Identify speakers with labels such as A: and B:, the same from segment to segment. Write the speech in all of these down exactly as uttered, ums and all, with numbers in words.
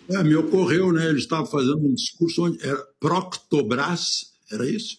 A: É, me ocorreu, né? Ele estava fazendo um discurso onde era Proctobras, era isso?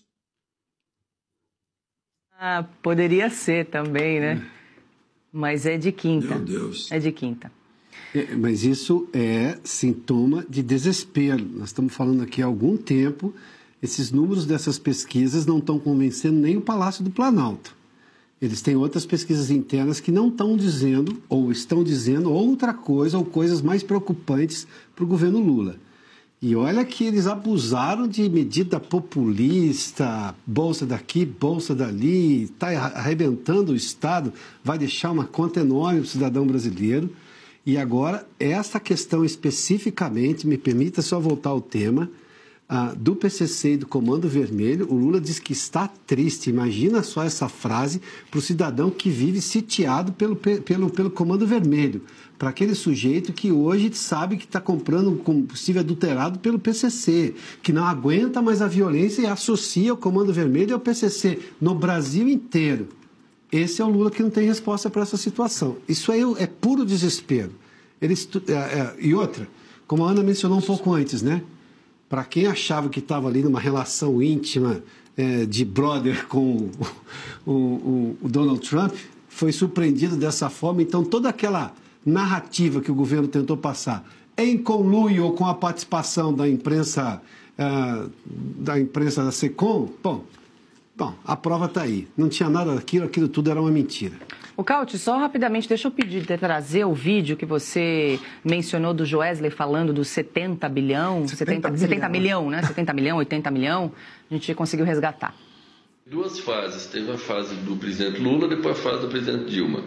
B: Ah, poderia ser também, né? É. Mas é de quinta.
A: Meu Deus.
B: É de quinta.
C: É, mas isso é sintoma de desespero. Nós estamos falando aqui há algum tempo, esses números dessas pesquisas não estão convencendo nem o Palácio do Planalto. Eles têm outras pesquisas internas que não estão dizendo, ou estão dizendo outra coisa, ou coisas mais preocupantes para o governo Lula. E olha que eles abusaram de medida populista, bolsa daqui, bolsa dali, está arrebentando o Estado, vai deixar uma conta enorme para o cidadão brasileiro. E agora, essa questão especificamente, me permita só voltar ao tema, ah, do P C C e do Comando Vermelho, o Lula diz que está triste. Imagina só essa frase para o cidadão que vive sitiado pelo, pelo, pelo Comando Vermelho, para aquele sujeito que hoje sabe que está comprando combustível adulterado pelo P C C, que não aguenta mais a violência e associa o Comando Vermelho ao P C C no Brasil inteiro. Esse é o Lula que não tem resposta para essa situação. Isso aí é puro desespero. Eles, é, é, e outra, como a Ana mencionou um pouco antes, né? Para quem achava que estava ali numa relação íntima é, de brother com o, o, o Donald Trump, foi surpreendido dessa forma. Então, toda aquela narrativa que o governo tentou passar em conluio com a participação da imprensa, uh, da imprensa da SECOM, bom, bom, a prova está aí. Não tinha nada daquilo, aquilo tudo era uma mentira.
B: O Cauti, só rapidamente, deixa eu pedir de trazer o vídeo que você mencionou do Joesley falando dos setenta bilhão, setenta, setenta milhão, né? setenta milhão, oitenta milhão, a gente conseguiu resgatar.
D: Duas fases, teve a fase do presidente Lula, depois a fase do presidente Dilma.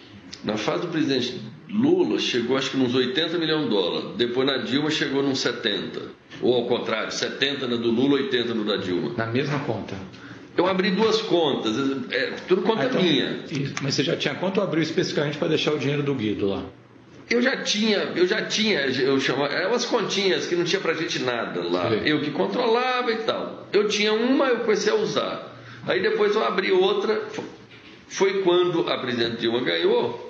D: Na fase do presidente Lula, chegou acho que nos oitenta milhões de dólares, depois na Dilma chegou nos setenta, ou ao contrário, setenta na do Lula, oitenta no da Dilma.
E: Na mesma conta?
D: Eu abri duas contas, é, tudo conta ah, então, minha.
E: Mas você já tinha quanto abriu especificamente para deixar o dinheiro do Guido lá?
D: Eu já tinha, eu já tinha, eu chamava, eram umas continhas que não tinha pra gente nada lá. Sim. Eu que controlava e tal. Eu tinha uma, eu comecei a usar. Aí depois eu abri outra, foi quando a presidente Dilma ganhou.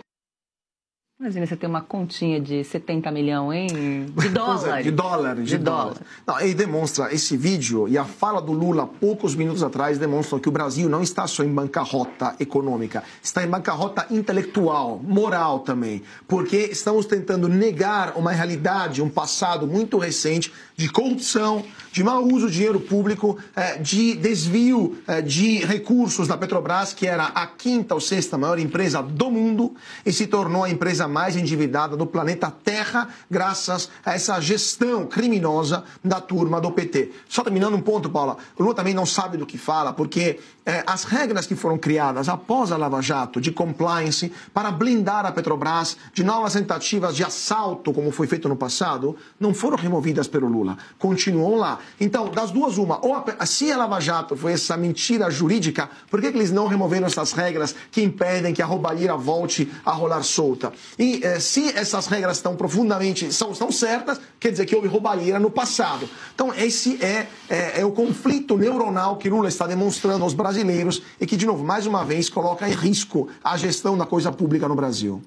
B: Imagina você ter uma continha de setenta milhões, hein? De dólar.
F: É, de dólar, de,
B: de dólar.
F: dólar. Não, ele demonstra, esse vídeo e a fala do Lula poucos minutos atrás demonstram que o Brasil não está só em bancarrota econômica, está em bancarrota intelectual, moral também, porque estamos tentando negar uma realidade, um passado muito recente de corrupção, de mau uso do dinheiro público, de desvio de recursos da Petrobras, que era a quinta ou sexta maior empresa do mundo e se tornou a empresa mais endividada do planeta Terra, graças a essa gestão criminosa da turma do P T. Só terminando um ponto, Paula, o Lula também não sabe do que fala, porque é, as regras que foram criadas após a Lava Jato de compliance para blindar a Petrobras de novas tentativas de assalto, como foi feito no passado, não foram removidas pelo Lula, continuam lá. Então, das duas, uma, ou a, se a Lava Jato foi essa mentira jurídica, por que, que eles não removeram essas regras que impedem que a roubalheira volte a rolar solta? E eh, se essas regras estão profundamente, são, são certas, quer dizer que houve roubalheira no passado. Então esse é, é, é o conflito neuronal que Lula está demonstrando aos brasileiros e que, de novo, mais uma vez, coloca em risco a gestão da coisa pública no Brasil.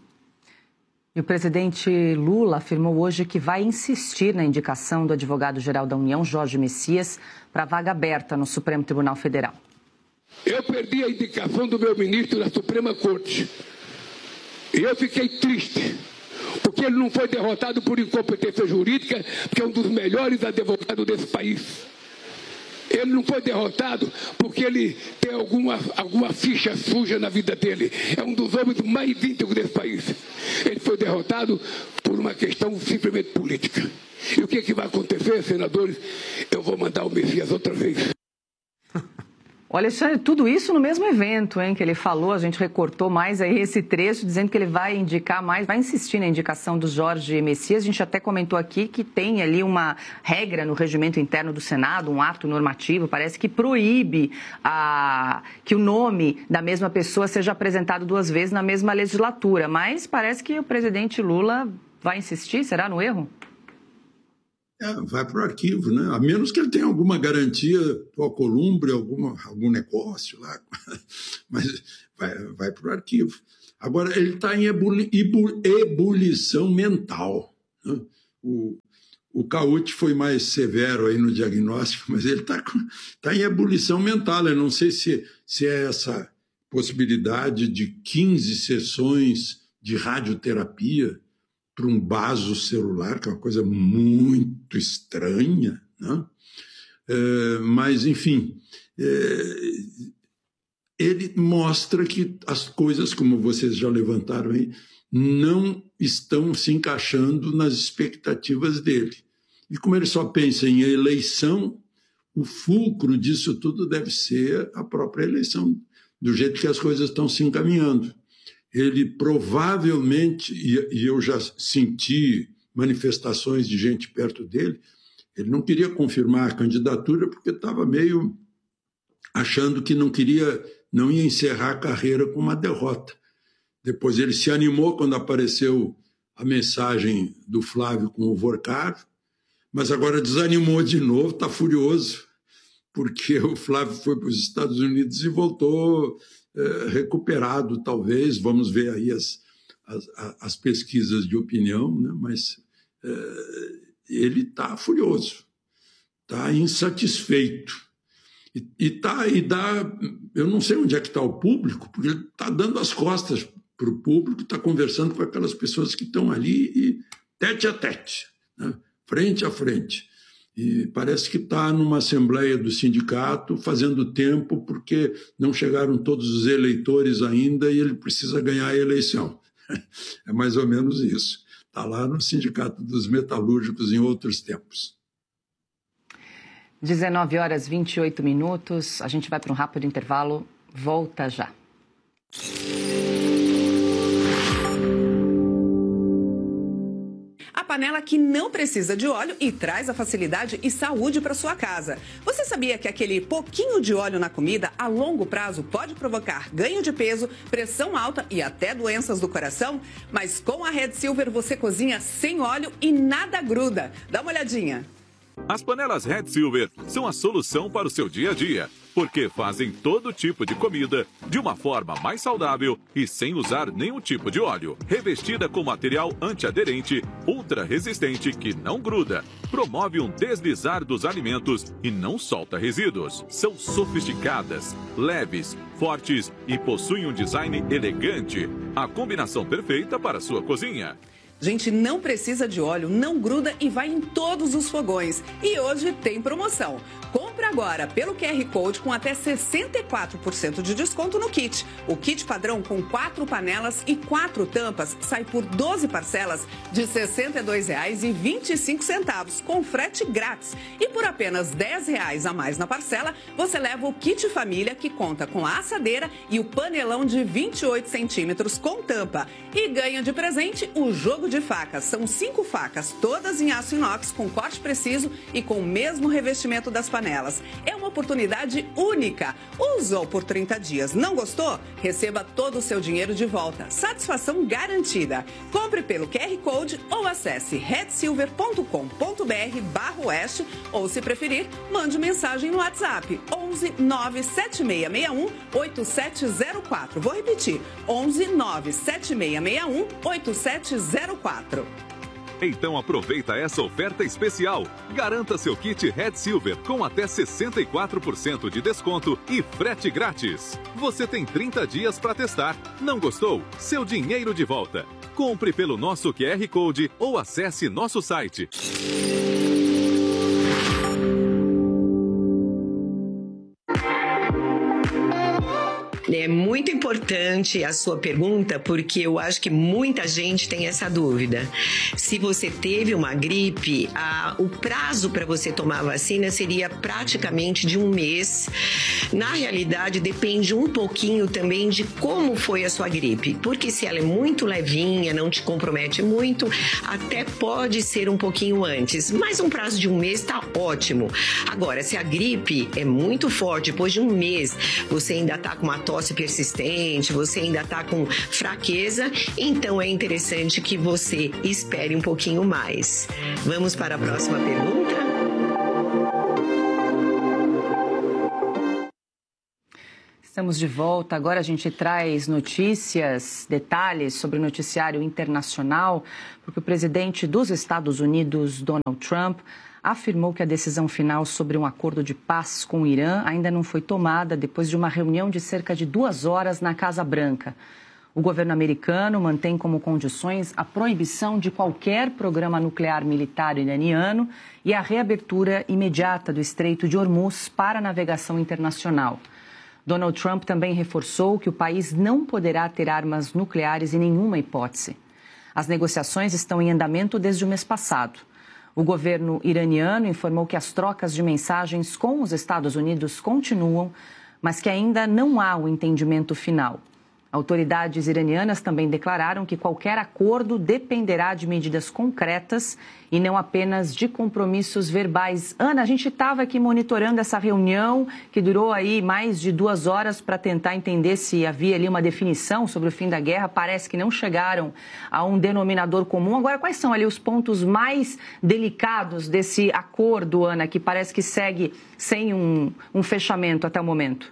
B: E o presidente Lula afirmou hoje que vai insistir na indicação do advogado-geral da União, Jorge Messias, para a vaga aberta no Supremo Tribunal Federal.
G: Eu perdi a indicação do meu ministro da Suprema Corte. E eu fiquei triste, porque ele não foi derrotado por incompetência jurídica, porque é um dos melhores advogados desse país. Ele não foi derrotado porque ele tem alguma, alguma ficha suja na vida dele. É um dos homens mais íntegros desse país. Ele foi derrotado por uma questão simplesmente política. E o que, que vai acontecer, senadores? Eu vou mandar o Messias outra vez.
B: O Alexandre, tudo isso no mesmo evento, hein, que ele falou, a gente recortou mais aí esse trecho, dizendo que ele vai indicar mais, vai insistir na indicação do Jorge Messias. A gente até comentou aqui que tem ali uma regra no regimento interno do Senado, um ato normativo, parece que proíbe a, que o nome da mesma pessoa seja apresentado duas vezes na mesma legislatura, mas parece que o presidente Lula vai insistir, será no erro?
A: É, vai para o arquivo, né? A menos que ele tenha alguma garantia para o Columbre, alguma, algum negócio lá, mas vai, vai para o arquivo. Agora, ele está em ebuli, ebul, ebulição mental. Né? O, o Cauty foi mais severo aí no diagnóstico, mas ele está tá em ebulição mental. Eu não sei se, se é essa possibilidade de quinze sessões de radioterapia para um baso celular, que é uma coisa muito estranha, né? É, mas, enfim, é, ele mostra que as coisas, como vocês já levantaram aí, não estão se encaixando nas expectativas dele. E como ele só pensa em eleição, o fulcro disso tudo deve ser a própria eleição, do jeito que as coisas estão se encaminhando. Ele provavelmente, e eu já senti manifestações de gente perto dele, ele não queria confirmar a candidatura porque estava meio achando que não queria, não ia encerrar a carreira com uma derrota. Depois ele se animou quando apareceu a mensagem do Flávio com o Vorcaro, mas agora desanimou de novo, está furioso, porque o Flávio foi para os Estados Unidos e voltou é, recuperado, talvez. Vamos ver aí as, as, as pesquisas de opinião, né? Mas é, ele está furioso, está insatisfeito. E, e, tá, e dá, eu não sei onde é que está o público, porque ele está dando as costas para o público, está conversando com aquelas pessoas que estão ali e tete a tete, né? Frente a frente. E parece que está numa assembleia do sindicato fazendo tempo porque não chegaram todos os eleitores ainda e ele precisa ganhar a eleição. É mais ou menos isso. Está lá no Sindicato dos Metalúrgicos em outros tempos.
B: dezenove horas e vinte e oito minutos. A gente vai para um rápido intervalo. Volta já.
H: A panela que não precisa de óleo e traz a facilidade e saúde para sua casa. Você sabia que aquele pouquinho de óleo na comida a longo prazo pode provocar ganho de peso, pressão alta e até doenças do coração? Mas com a Red Silver você cozinha sem óleo e nada gruda. Dá uma olhadinha.
I: As panelas Red Silver são a solução para o seu dia a dia, porque fazem todo tipo de comida de uma forma mais saudável e sem usar nenhum tipo de óleo. Revestida com material antiaderente, ultra resistente que não gruda, promove um deslizar dos alimentos e não solta resíduos. São sofisticadas, leves, fortes e possuem um design elegante. A combinação perfeita para a sua cozinha.
H: Gente, não precisa de óleo, não gruda e vai em todos os fogões. E hoje tem promoção. Compre agora pelo Q R Code com até sessenta e quatro por cento de desconto no kit. O kit padrão com quatro panelas e quatro tampas sai por doze parcelas de sessenta e dois reais e vinte e cinco centavos, com frete grátis. E por apenas dez reais a mais na parcela, você leva o kit família que conta com a assadeira e o panelão de vinte e oito centímetros com tampa. E ganha de presente o jogo de facas. São cinco facas, todas em aço inox com corte preciso e com o mesmo revestimento das panelas. É uma oportunidade única. Usou por trinta dias, não gostou? Receba todo o seu dinheiro de volta. Satisfação garantida. Compre pelo Q R Code ou acesse red silver ponto com ponto br barra oeste ou, se preferir, mande mensagem no WhatsApp onze nove sete seis seis um oito sete zero quatro. Vou repetir, onze nove sete seis seis um oito sete zero quatro.
I: Então aproveita essa oferta especial. Garanta seu kit Red Silver com até sessenta e quatro por cento de desconto e frete grátis. Você tem trinta dias para testar. Não gostou? Seu dinheiro de volta. Compre pelo nosso Q R Code ou acesse nosso site.
J: É muito importante a sua pergunta, porque eu acho que muita gente tem essa dúvida. Se você teve uma gripe, a, o prazo para você tomar a vacina seria praticamente de um mês. Na realidade, depende um pouquinho também de como foi a sua gripe, porque se ela é muito levinha, não te compromete muito, até pode ser um pouquinho antes, mas um prazo de um mês está ótimo. Agora, se a gripe é muito forte, depois de um mês, você ainda está com uma tosse persistente, você ainda está com fraqueza, então é interessante que você espere um pouquinho mais. Vamos para a próxima pergunta?
B: Estamos de volta. Agora a gente traz notícias, detalhes sobre o noticiário internacional, porque o presidente dos Estados Unidos, Donald Trump, afirmou que a decisão final sobre um acordo de paz com o Irã ainda não foi tomada depois de uma reunião de cerca de duas horas na Casa Branca. O governo americano mantém como condições a proibição de qualquer programa nuclear militar iraniano e a reabertura imediata do Estreito de Hormuz para a navegação internacional. Donald Trump também reforçou que o país não poderá ter armas nucleares em nenhuma hipótese. As negociações estão em andamento desde o mês passado. O governo iraniano informou que as trocas de mensagens com os Estados Unidos continuam, mas que ainda não há o entendimento final. Autoridades iranianas também declararam que qualquer acordo dependerá de medidas concretas e não apenas de compromissos verbais. Ana, a gente estava aqui monitorando essa reunião que durou aí mais de duas horas para tentar entender se havia ali uma definição sobre o fim da guerra. Parece que não chegaram a um denominador comum. Agora, quais são ali os pontos mais delicados desse acordo, Ana, que parece que segue sem um, um fechamento até o momento?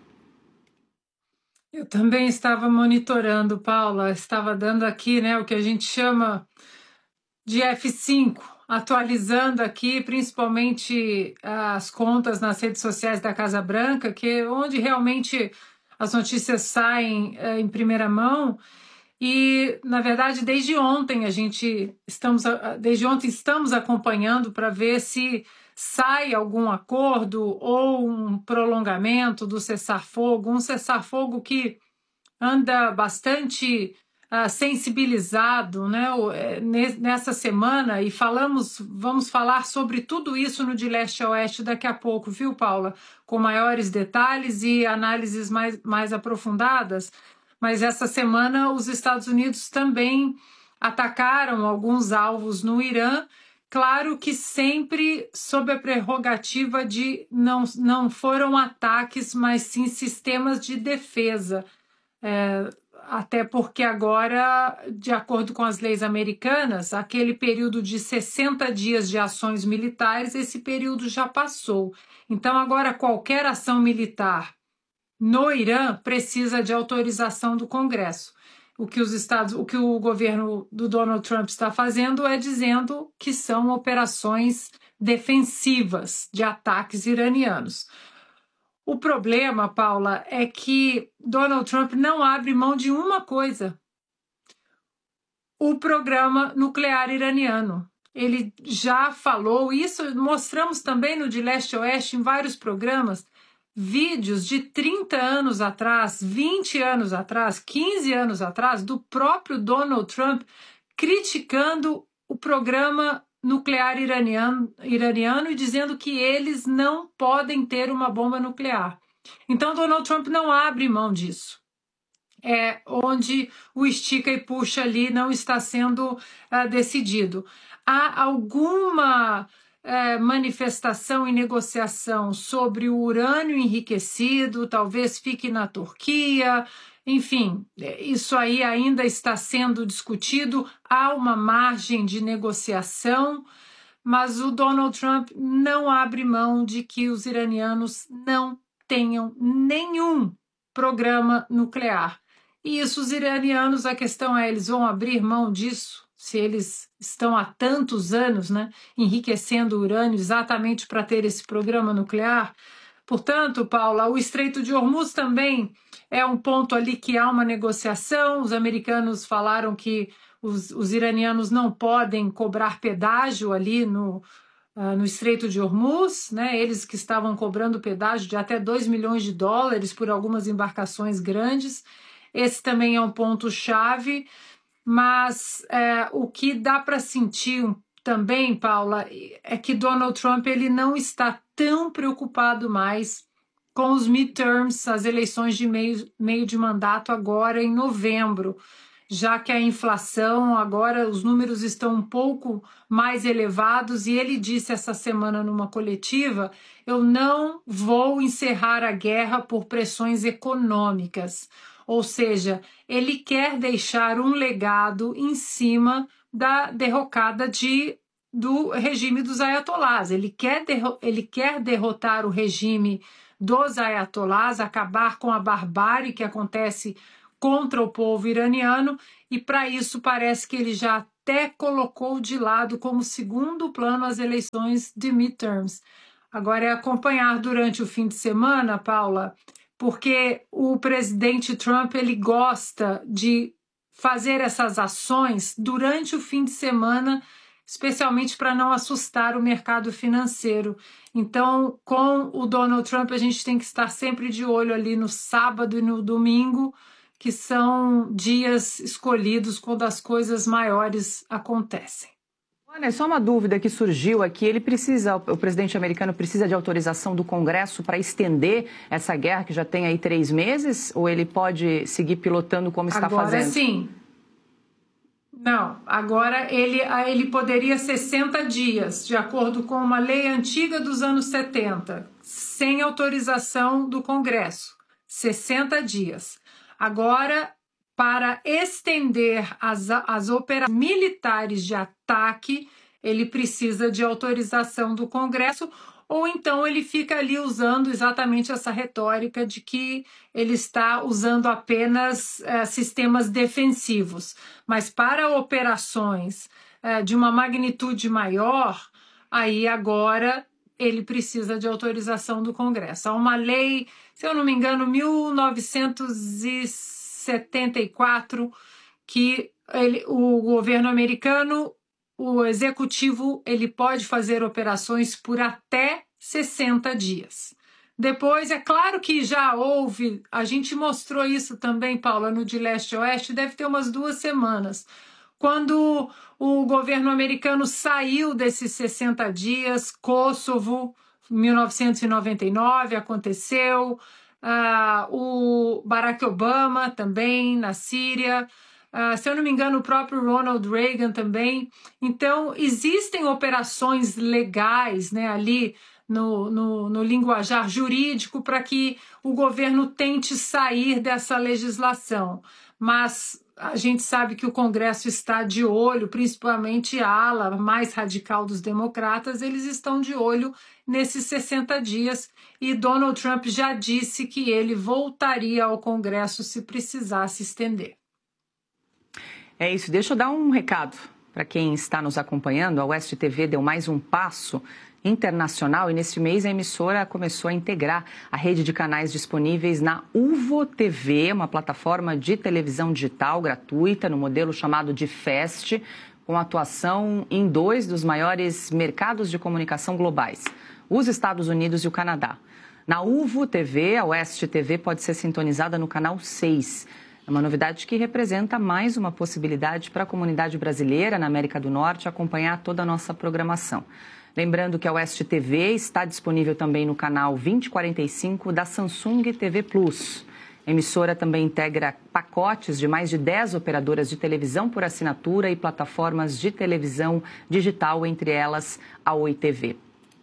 K: Eu também estava monitorando, Paula, estava dando aqui, né, o que a gente chama de F cinco, atualizando aqui principalmente as contas nas redes sociais da Casa Branca, que é onde realmente as notícias saem é, em primeira mão. E, na verdade, desde ontem a gente estamos, desde ontem estamos acompanhando para ver se sai algum acordo ou um prolongamento do cessar-fogo, um cessar-fogo que anda bastante uh, sensibilizado, né, nessa semana, e falamos, vamos falar sobre tudo isso no De Leste a Oeste daqui a pouco, viu, Paula? Com maiores detalhes e análises mais, mais aprofundadas, mas essa semana os Estados Unidos também atacaram alguns alvos no Irã. Claro que sempre sob a prerrogativa de não, não foram ataques, mas sim sistemas de defesa. É, até porque agora, de acordo com as leis americanas, aquele período de sessenta dias de ações militares, esse período já passou. Então agora qualquer ação militar no Irã precisa de autorização do Congresso. O que os Estados, o que o governo do Donald Trump está fazendo é dizendo que são operações defensivas de ataques iranianos. O problema, Paula, é que Donald Trump não abre mão de uma coisa: o programa nuclear iraniano. Ele já falou, isso mostramos também no De Leste a Oeste em vários programas, vídeos de trinta anos atrás, vinte anos atrás, quinze anos atrás, do próprio Donald Trump criticando o programa nuclear iraniano, iraniano e dizendo que eles não podem ter uma bomba nuclear. Então, Donald Trump não abre mão disso. É onde o estica e puxa ali não está sendo uh, decidido. Há alguma É, manifestação e negociação sobre o urânio enriquecido, talvez fique na Turquia, enfim, isso aí ainda está sendo discutido, há uma margem de negociação, mas o Donald Trump não abre mão de que os iranianos não tenham nenhum programa nuclear. E isso, os iranianos, a questão é, eles vão abrir mão disso? Se eles estão há tantos anos, né, enriquecendo o urânio exatamente para ter esse programa nuclear. Portanto, Paula, o Estreito de Hormuz também é um ponto ali que há uma negociação. Os americanos falaram que os, os iranianos não podem cobrar pedágio ali no, uh, no Estreito de Hormuz, né, eles que estavam cobrando pedágio de até dois milhões de dólares por algumas embarcações grandes. Esse também é um ponto-chave. Mas é, o que dá para sentir também, Paula, é que Donald Trump ele não está tão preocupado mais com os midterms, as eleições de meio, meio de mandato agora em novembro, já que a inflação agora, os números estão um pouco mais elevados, e ele disse essa semana numa coletiva: eu não vou encerrar a guerra por pressões econômicas. Ou seja, ele quer deixar um legado em cima da derrocada de, do regime dos ayatolás. Ele quer, derro- ele quer derrotar o regime dos ayatolás, acabar com a barbárie que acontece contra o povo iraniano, e para isso parece que ele já até colocou de lado como segundo plano as eleições de midterms. Agora é acompanhar durante o fim de semana, Paula, porque o presidente Trump ele gosta de fazer essas ações durante o fim de semana, especialmente para não assustar o mercado financeiro. Então, com o Donald Trump, a gente tem que estar sempre de olho ali no sábado e no domingo, que são dias escolhidos quando as coisas maiores acontecem.
B: Ana, só uma dúvida que surgiu aqui. Ele precisa, o presidente americano precisa de autorização do Congresso para estender essa guerra que já tem aí três meses? Ou ele pode seguir pilotando como está
K: Agora,
B: fazendo?
K: Agora sim. Não, agora ele, ele poderia sessenta dias, de acordo com uma lei antiga dos anos setenta, sem autorização do Congresso. sessenta dias. Agora, para estender as, as operações militares de ataque, ele precisa de autorização do Congresso, ou então ele fica ali usando exatamente essa retórica de que ele está usando apenas eh, sistemas defensivos. Mas para operações eh, de uma magnitude maior, aí agora ele precisa de autorização do Congresso. Há uma lei, se eu não me engano, mil novecentos e setenta e quatro, que ele, o governo americano, o executivo, ele pode fazer operações por até sessenta dias. Depois, é claro que já houve, a gente mostrou isso também, Paula, no de leste a oeste, deve ter umas duas semanas, quando o governo americano saiu desses sessenta dias, Kosovo, mil novecentos e noventa e nove, aconteceu, uh, o Barack Obama também, na Síria, uh, se eu não me engano, o próprio Ronald Reagan também. Então, existem operações legais, né, ali no, no, no linguajar jurídico para que o governo tente sair dessa legislação, mas a gente sabe que o Congresso está de olho, principalmente a ala mais radical dos democratas, eles estão de olho nesses sessenta dias, e Donald Trump já disse que ele voltaria ao Congresso se precisasse estender.
B: É isso, deixa eu dar um recado para quem está nos acompanhando. A Oeste T V deu mais um passo internacional e neste mês a emissora começou a integrar a rede de canais disponíveis na Uvo T V, uma plataforma de televisão digital gratuita no modelo chamado de Fast, com atuação em dois dos maiores mercados de comunicação globais, os Estados Unidos e o Canadá. Na Uvo T V, a Oeste T V pode ser sintonizada no canal seis. É uma novidade que representa mais uma possibilidade para a comunidade brasileira na América do Norte acompanhar toda a nossa programação. Lembrando que a Oeste T V está disponível também no canal vinte e quarenta e cinco da Samsung T V Plus. A emissora também integra pacotes de mais de dez operadoras de televisão por assinatura e plataformas de televisão digital, entre elas a Oi T V.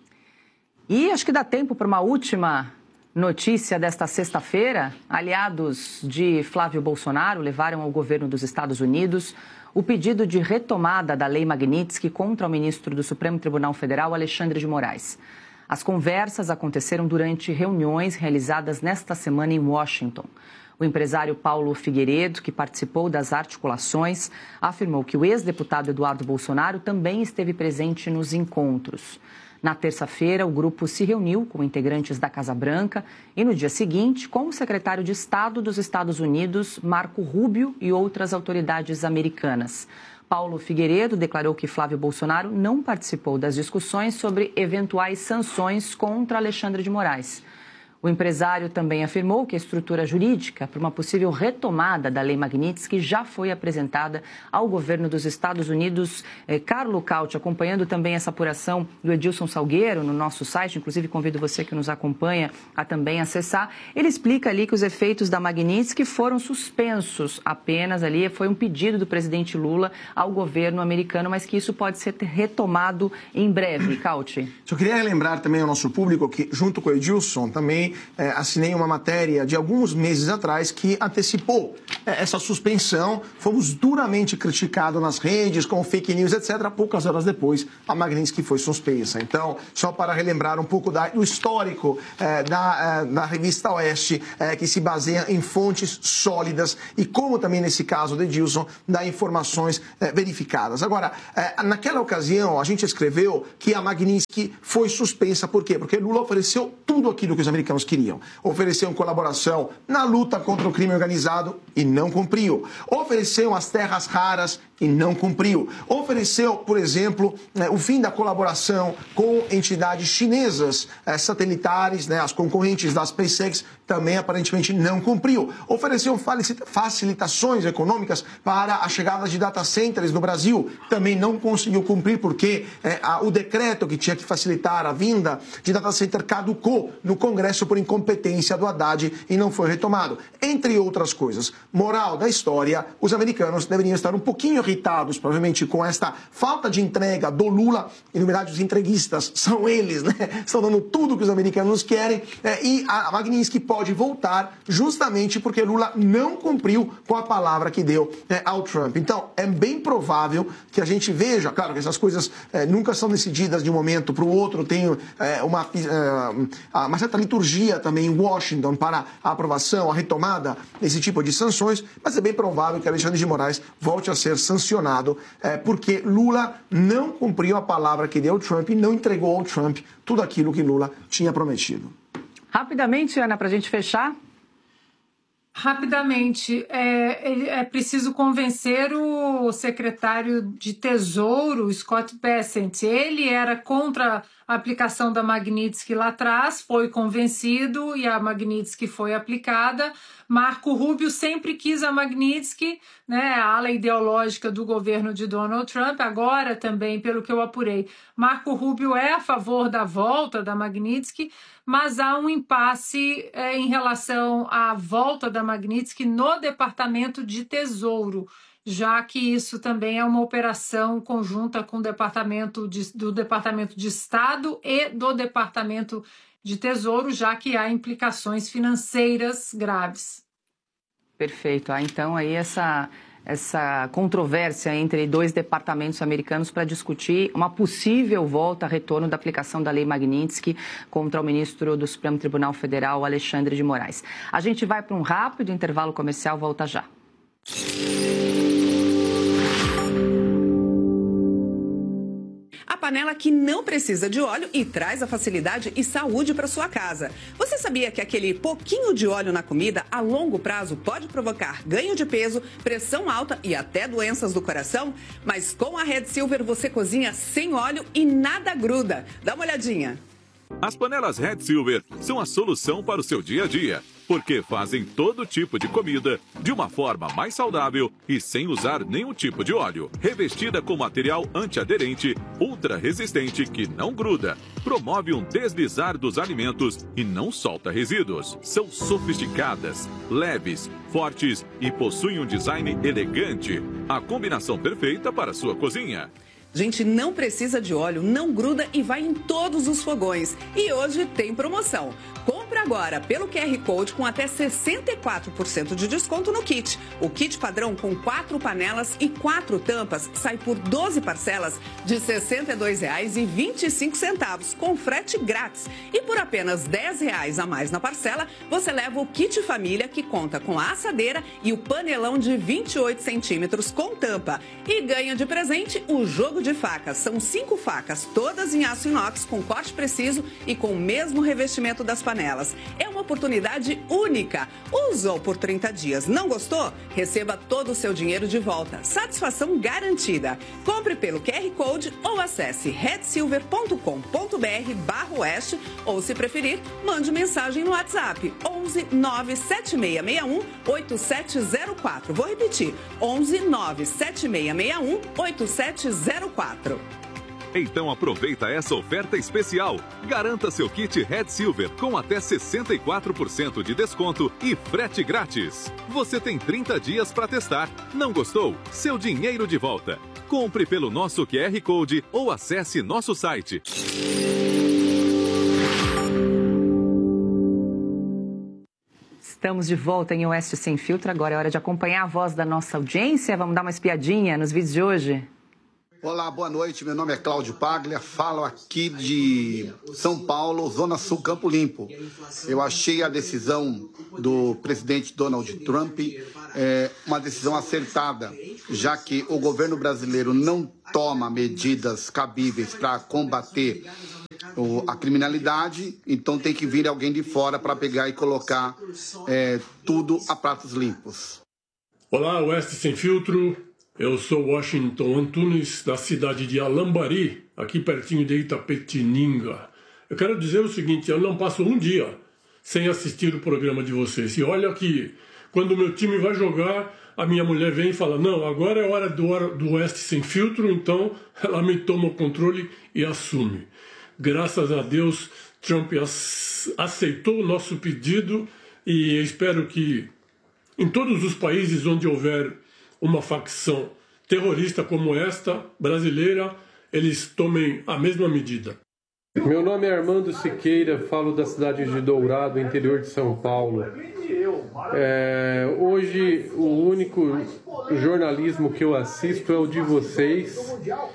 B: E acho que dá tempo para uma última notícia desta sexta-feira. Aliados de Flávio Bolsonaro levaram ao governo dos Estados Unidos o pedido de retomada da Lei Magnitsky contra o ministro do Supremo Tribunal Federal, Alexandre de Moraes. As conversas aconteceram durante reuniões realizadas nesta semana em Washington. O empresário Paulo Figueiredo, que participou das articulações, afirmou que o ex-deputado Eduardo Bolsonaro também esteve presente nos encontros. Na terça-feira, o grupo se reuniu com integrantes da Casa Branca e, no dia seguinte, com o secretário de Estado dos Estados Unidos, Marco Rubio, e outras autoridades americanas. Paulo Figueiredo declarou que Flávio Bolsonaro não participou das discussões sobre eventuais sanções contra Alexandre de Moraes. O empresário também afirmou que a estrutura jurídica para uma possível retomada da Lei Magnitsky já foi apresentada ao governo dos Estados Unidos. Eh, Carlo Cauti, acompanhando também essa apuração do Edilson Salgueiro no nosso site, inclusive convido você que nos acompanha a também acessar. Ele explica ali que os efeitos da Magnitsky foram suspensos apenas ali, foi um pedido do presidente Lula ao governo americano, mas que isso pode ser retomado em breve. Cauti.
F: Eu queria lembrar também ao nosso público que, junto com o Edilson, também também é, assinei uma matéria de alguns meses atrás que antecipou é, essa suspensão. Fomos duramente criticados nas redes, com fake news, etcétera. Poucas horas depois, a Magnitsky foi suspensa. Então, só para relembrar um pouco da, do histórico é, da, é, da revista Oeste, é, que se baseia em fontes sólidas e como também nesse caso de Edilson, dá informações é, verificadas. Agora, é, naquela ocasião, a gente escreveu que a Magnitsky foi suspensa. Por quê? Porque Lula ofereceu tudo aquilo que os americanos queriam. Ofereceu colaboração na luta contra o crime organizado e não cumpriu. Ofereceu as terras raras e não cumpriu. Ofereceu, por exemplo, né, o fim da colaboração com entidades chinesas eh, satelitáres, né, as concorrentes da SpaceX, também aparentemente não cumpriu. Ofereceu facilitações econômicas para a chegada de data centers no Brasil, também não conseguiu cumprir porque eh, a, o decreto que tinha que facilitar a vinda de data center caducou no Congresso por incompetência do Haddad e não foi retomado. Entre outras coisas. Moral da história, os americanos deveriam estar um pouquinho irritados, provavelmente, com esta falta de entrega do Lula. E, na verdade, os entreguistas são eles, né? Estão dando tudo que os americanos querem. É, e a Magnitsky pode voltar justamente porque Lula não cumpriu com a palavra que deu é, ao Trump. Então, é bem provável que a gente veja, claro que essas coisas é, nunca são decididas de um momento para o outro, tem é, uma, é, uma certa liturgia também em Washington para a aprovação, a retomada desse tipo de sanções, mas é bem provável que Alexandre de Moraes volte a ser sancionado sancionado é, porque Lula não cumpriu a palavra que deu ao Trump e não entregou ao Trump tudo aquilo que Lula tinha prometido.
B: Rapidamente, Ana, para a gente fechar.
K: Rapidamente, é, é preciso convencer o secretário de Tesouro, Scott Bessent. Ele era contra a aplicação da Magnitsky lá atrás, foi convencido e a Magnitsky foi aplicada. Marco Rubio sempre quis a Magnitsky, né, a ala ideológica do governo de Donald Trump. Agora também, pelo que eu apurei, Marco Rubio é a favor da volta da Magnitsky, mas há um impasse é, em relação à volta da Magnitsky no Departamento de Tesouro, já que isso também é uma operação conjunta com o Departamento de, do Departamento de Estado e do Departamento de Tesouro, já que há implicações financeiras graves.
B: Perfeito. Ah, então aí essa, essa controvérsia entre dois departamentos americanos para discutir uma possível volta, retorno da aplicação da Lei Magnitsky contra o ministro do Supremo Tribunal Federal, Alexandre de Moraes. A gente vai para um rápido intervalo comercial, volta já.
H: A panela que não precisa de óleo e traz a facilidade e saúde para sua casa. Você sabia que aquele pouquinho de óleo na comida a longo prazo pode provocar ganho de peso, pressão alta e até doenças do coração? Mas com a Red Silver você cozinha sem óleo e nada gruda. Dá uma olhadinha.
I: As panelas Red Silver são a solução para o seu dia a dia, porque fazem todo tipo de comida de uma forma mais saudável e sem usar nenhum tipo de óleo. Revestida com material antiaderente, ultra resistente que não gruda, promove um deslizar dos alimentos e não solta resíduos. São sofisticadas, leves, fortes e possuem um design elegante. A combinação perfeita para a sua cozinha.
H: Gente, não precisa de óleo, não gruda e vai em todos os fogões. E hoje tem promoção. Compre agora pelo Q R Code com até sessenta e quatro por cento de desconto no kit. O kit padrão com quatro panelas e quatro tampas sai por doze parcelas de sessenta e dois reais e vinte e cinco centavos, com frete grátis. E por apenas dez reais a mais na parcela, você leva o kit família que conta com a assadeira e o panelão de vinte e oito centímetros com tampa. E ganha de presente o jogo de facas. São cinco facas, todas em aço inox com corte preciso e com o mesmo revestimento das panelas. É uma oportunidade única. Usou por trinta dias, não gostou? Receba todo o seu dinheiro de volta. Satisfação garantida. Compre pelo Q R Code ou acesse red silver ponto com ponto br barra oeste ou, se preferir, mande mensagem no WhatsApp onze nove sete seis seis um oito sete zero quatro. Vou repetir, onze nove sete seis seis um oito sete zero quatro.
I: Então aproveita essa oferta especial. Garanta seu kit Red Silver com até sessenta e quatro por cento de desconto e frete grátis. Você tem trinta dias para testar. Não gostou? Seu dinheiro de volta. Compre pelo nosso Q R Code ou acesse nosso site.
B: Estamos de volta em Oeste Sem Filtro. Agora é hora de acompanhar a voz da nossa audiência. Vamos dar uma espiadinha nos vídeos de hoje.
L: Olá, boa noite. Meu nome é Cláudio Paglia. Falo aqui de São Paulo, Zona Sul, Campo Limpo. Eu achei a decisão do presidente Donald Trump é, uma decisão acertada, já que o governo brasileiro não toma medidas cabíveis para combater a criminalidade, então tem que vir alguém de fora para pegar e colocar é, tudo a pratos limpos.
M: Olá, Oeste Sem Filtro, eu sou Washington Antunes, da cidade de Alambari, aqui pertinho de Itapetininga. Eu quero dizer o seguinte, eu não passo um dia sem assistir o programa de vocês. E olha que quando o meu time vai jogar, a minha mulher vem e fala, não, agora é hora do, do Oeste Sem Filtro, então ela me toma o controle e assume. Graças a Deus, Trump aceitou o nosso pedido e eu espero que em todos os países onde houver uma facção terrorista como esta, brasileira, eles tomem a mesma medida.
N: Meu nome é Armando Siqueira, falo da cidade de Dourado, interior de São Paulo. É, hoje o único jornalismo que eu assisto é o de vocês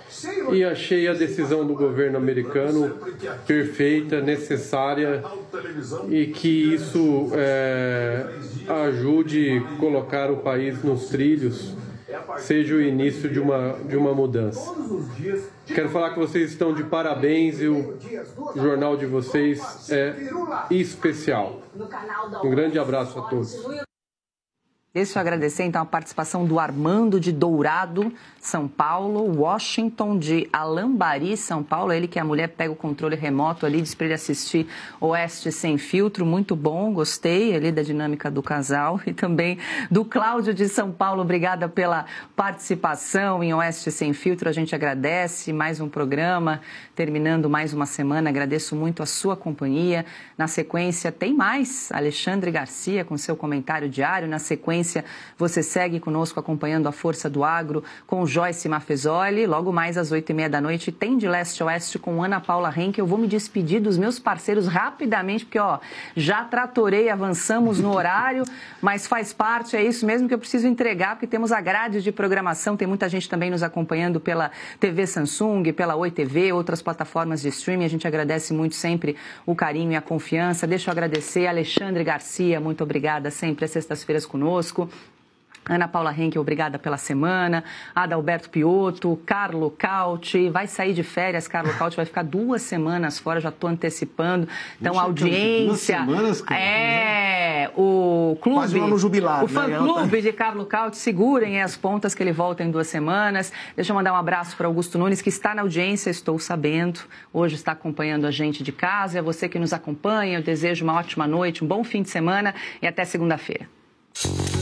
N: e achei a decisão do governo americano perfeita, necessária e que isso é, ajude a colocar o país nos trilhos, seja o início de uma, de uma mudança. Quero falar que vocês estão de parabéns e o jornal de vocês é especial. Um grande abraço a todos.
B: Deixa eu agradecer, então, a participação do Armando de Dourado, São Paulo, Washington de Alambari, São Paulo. Ele que a mulher pega o controle remoto ali, diz para ele assistir Oeste Sem Filtro. Muito bom, gostei ali da dinâmica do casal. E também do Cláudio de São Paulo, obrigada pela participação em Oeste Sem Filtro. A gente agradece mais um programa, terminando mais uma semana. Agradeço muito a sua companhia. Na sequência, tem mais. Alexandre Garcia com seu comentário diário. Na sequência, você segue conosco acompanhando a Força do Agro com Joyce Maffezoli. Logo mais às oito e meia da noite tem De Leste a Oeste com Ana Paula Henke. Eu vou me despedir dos meus parceiros rapidamente, porque ó, já tratorei, avançamos no horário, mas faz parte, é isso mesmo que eu preciso entregar, porque temos a grade de programação. Tem muita gente também nos acompanhando pela T V Samsung, pela Oi T V, outras plataformas de streaming. A gente agradece muito sempre o carinho e a confiança. Deixa eu agradecer a Alexandre Garcia, muito obrigada sempre às sextas-feiras conosco. Ana Paula Henke, obrigada pela semana. Adalberto Piotto, Carlo Cauti, vai sair de férias, Carlo Cauti vai ficar duas semanas fora, já estou antecipando. Então, a audiência... Duas semanas, cara. É, o clube... Quase um ano jubilado. O fã-clube de Carlo Cauti, segurem as pontas que ele volta em duas semanas. Deixa eu mandar um abraço para Augusto Nunes, que está na audiência, estou sabendo. Hoje está acompanhando a gente de casa. E a você que nos acompanha, eu desejo uma ótima noite, um bom fim de semana e até segunda-feira.